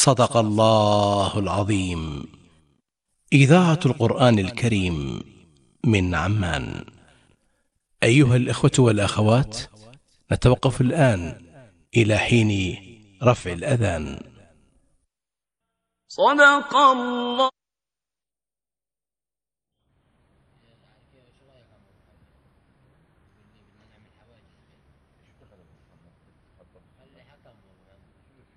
صدق الله العظيم. إذاعة القرآن الكريم من عمان. أيها الإخوة والأخوات، نتوقف الآن إلى حين رفع الأذان. صدق الله.